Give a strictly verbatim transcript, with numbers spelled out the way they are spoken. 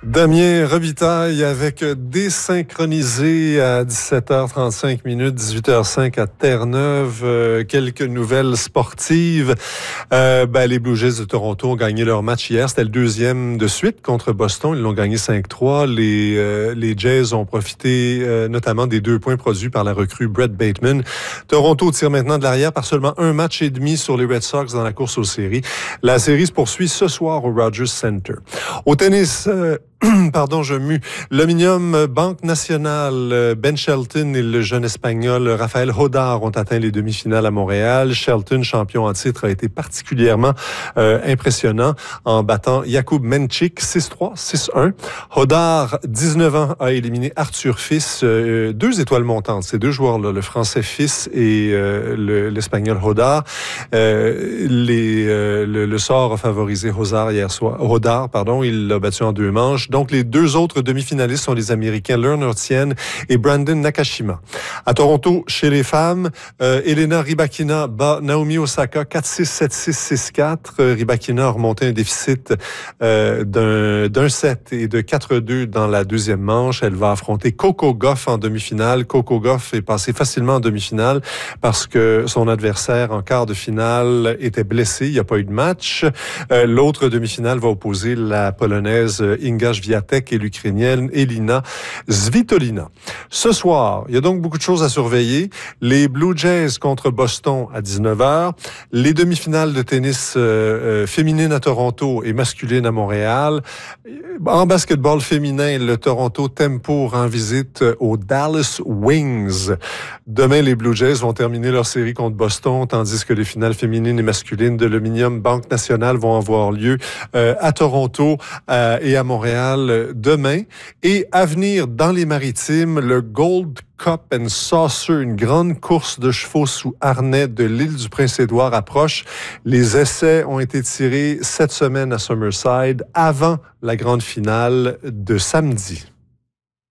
Damien Robitaille avec Désynchronisé à dix-sept heures trente-cinq minutes, dix-huit heures cinq à Terre-Neuve. Euh, quelques nouvelles sportives. Euh, ben, les Blue Jays de Toronto ont gagné leur match hier. C'était le deuxième de suite contre Boston. Ils l'ont gagné cinq trois. Les, euh, les Jays ont profité euh, notamment des deux points produits par la recrue Brett Bateman. Toronto tire maintenant de l'arrière par seulement un match et demi sur les Red Sox dans la course aux séries. La série se poursuit ce soir au Rogers Center. Au tennis... Euh, Pardon, je mue. L'Ominium Banque Nationale, Ben Shelton et le jeune Espagnol Rafael Hodar ont atteint les demi-finales à Montréal. Shelton, champion en titre, a été particulièrement euh, impressionnant en battant Jakub Menchik six trois, six un. Hodar, dix-neuf ans, a éliminé Arthur Fils, euh, deux étoiles montantes. Ces deux joueurs-là, le Français Fils et euh, le, l'Espagnol Hodar. Euh, les, euh, le, le sort a favorisé Hodar hier soir. Hodar, pardon, il l'a battu en deux manches. Donc, les deux autres demi-finalistes sont les Américains Lerner Tien et Brandon Nakashima. À Toronto, chez les femmes, euh, Elena Rybakina bat Naomi Osaka quatre six, sept six, six quatre. Euh, Rybakina a remonté un déficit euh, d'un, d'un set et de quatre deux dans la deuxième manche. Elle va affronter Coco Gauff en demi-finale. Coco Gauff est passé facilement en demi-finale parce que son adversaire en quart de finale était blessé. Il n'y a pas eu de match. Euh, l'autre demi-finale va opposer la Polonaise Inga Swiatek et l'Ukrainienne Elina Svitolina. Ce soir, il y a donc beaucoup de choses à surveiller. Les Blue Jays contre Boston à dix-neuf heures. Les demi-finales de tennis euh, féminine à Toronto et masculine à Montréal. En basketball féminin, le Toronto Tempo rend visite aux Dallas Wings. Demain, les Blue Jays vont terminer leur série contre Boston, tandis que les finales féminines et masculines de l'Ominium Banque Nationale vont avoir lieu euh, à Toronto euh, et à Montréal demain. Et à venir dans les maritimes, le Gold Cup and Saucer, une grande course de chevaux sous harnais de l'île du Prince-Édouard approche. Les essais ont été tirés cette semaine à Summerside avant la grande finale de samedi.